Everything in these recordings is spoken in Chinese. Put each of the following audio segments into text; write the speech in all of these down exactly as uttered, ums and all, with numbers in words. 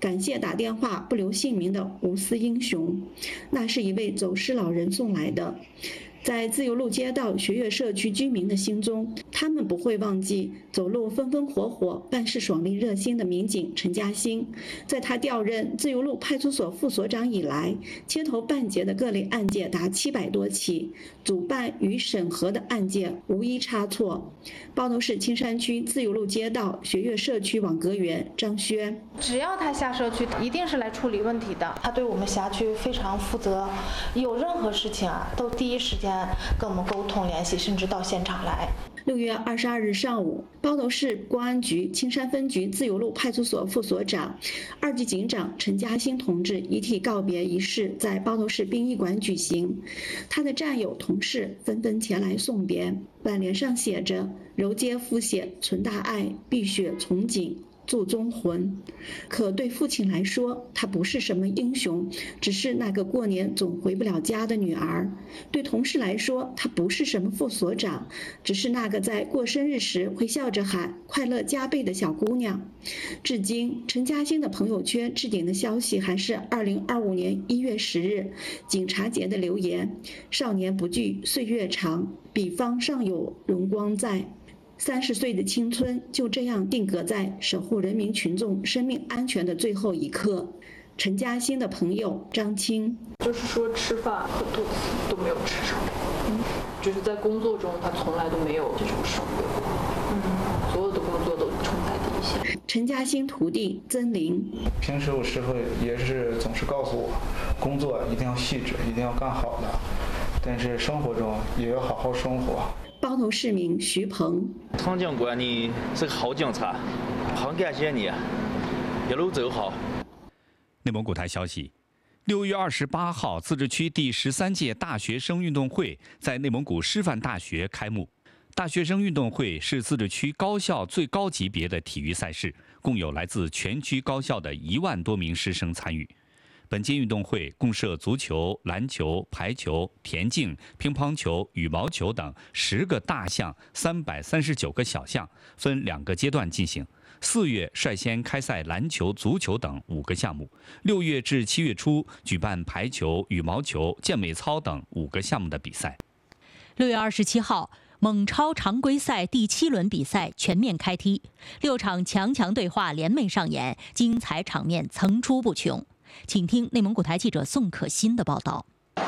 感谢打电话不留姓名的无私英雄。那是一位走失老人送来的。在自由路街道学悦社区居民的心中，他们不会忘记走路风风火火、办事爽利热心的民警陈嘉欣。在他调任自由路派出所副所长以来，街头办结的各类案件达七百多起，主办与审核的案件无一差错。包头市青山区自由路街道学悦社区网格员张轩： 只要他下社区，一定是来处理问题的。他对我们辖区非常负责，有任何事情啊，都第一时间跟我们沟通联系，甚至到现场来。 六月二十二日上午，包头市公安局青山分局自由路派出所副所长、二级警长陈嘉欣同志遗体告别仪式在包头市殡仪馆举行。他的战友同事纷纷前来送别，挽联上写着“柔街复写存大爱，碧血从锦，铸忠魂”。可对父亲来说，他不是什么英雄，只是那个过年总回不了家的女儿；对同事来说，他不是什么副所长，只是那个在过生日时会笑着喊快乐加倍的小姑娘。至今，陈嘉欣的朋友圈置顶的消息还是二零二五年一月十日警察节的留言：少年不惧岁月长，彼方尚有荣光在。三十岁的青春就这样定格在守护人民群众生命安全的最后一刻。陈嘉欣的朋友张青： 就是说吃饭和肚子都没有吃上，嗯，就是在工作中他从来都没有这种省略过，嗯，所有的工作都冲在第一线。 陈嘉欣徒弟曾林： 平时我师傅也是总是告诉我，工作一定要细致，一定要干好的，但是生活中也要好好生活。 包头市民徐鹏： 唐警官，你是个好警察，很感谢你，一路走好。 内蒙古台消息，六月二十八号，自治区第十三届大学生运动会在内蒙古师范大学开幕。大学生运动会是自治区高校最高级别的体育赛事，共有来自全区高校的一万多名师生参与。本届运动会共设足球、篮球、排球、田径、乒乓球、羽毛球等十个大项，三百三十九个小项，分两个阶段进行。四月率先开赛篮球、足球等五个项目，六月至七月初举办排球、羽毛球、健美操等五个项目的比赛。 六月二十七号，蒙超常规赛第七轮比赛全面开踢，六场强强对话联袂上演，精彩场面层出不穷。请听内蒙古台记者宋可欣的报道。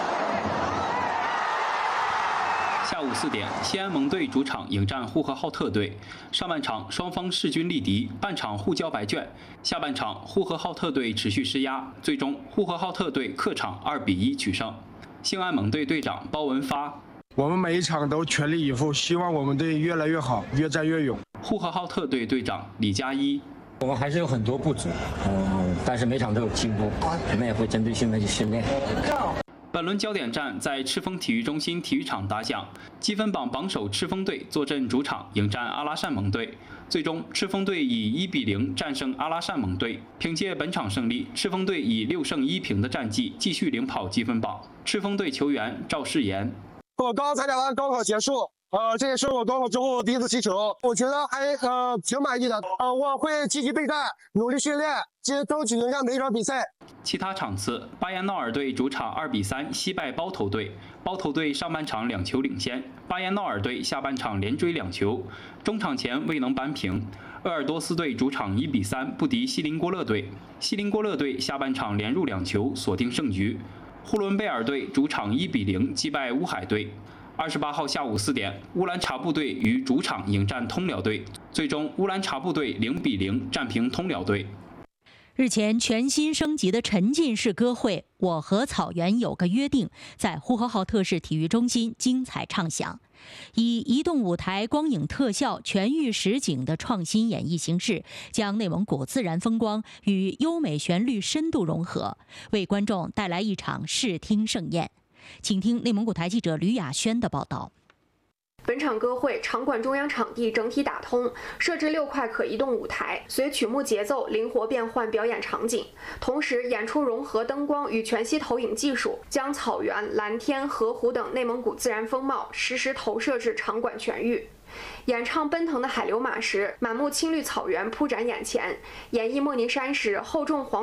下午四点，西安盟队主场迎战呼和浩特队。上半场双方势均力敌，半场互交白卷。下半场呼和浩特队持续施压，最终呼和浩特队客场二比一取胜。兴安盟队队长包文发： 我们每一场都全力以赴，希望我们队越来越好，越战越勇。 呼和浩特队队长李佳一： 我们还是有很多不足，嗯，但是每场都有进步，我们也会针对性的去训练。 本轮焦点战在赤峰体育中心体育场打响，积分榜榜首赤峰队坐镇主场迎战阿拉善盟队。最终，赤峰队以一比零战胜阿拉善盟队。凭借本场胜利，赤峰队以六胜一平的战绩继续领跑积分榜。赤峰队球员赵世言： 我刚刚参加完高考结束。呃，这也是我高考之后第一次踢球，我觉得还呃挺满意的。呃，我会积极备战，努力训练，争取赢下每一场比赛。 其他场次，巴彦淖尔队主场二比三惜败包头队，包头队上半场两球领先，巴彦淖尔队下半场连追两球，中场前未能扳平。鄂尔多斯队主场一比三不敌锡林郭勒队，锡林郭勒队下半场连入两球，锁定胜局。呼伦贝尔队主场一比零击败乌海队。二十八号下午四点，乌兰察布队于主场迎战通辽队，最终乌兰察布队零比零战平通辽队。 日前，全新升级的沉浸式歌会《我和草原有个约定》在呼和浩特市体育中心精彩唱响。以移动舞台、光影特效、全域实景的创新演绎形式，将内蒙古自然风光与优美旋律深度融合，为观众带来一场视听盛宴。请听内蒙古台记者吕雅轩的报道。 本场歌会场馆中央场地整体打通，设置六块可移动舞台，随曲目节奏灵活变换表演场景。同时，演出融合灯光与全息投影技术，将草原、蓝天、河湖等内蒙古自然风貌实时投射至场馆全域。演唱奔腾的海流马时，满目青绿草原铺展眼前；演绎莫尼山时，厚重黄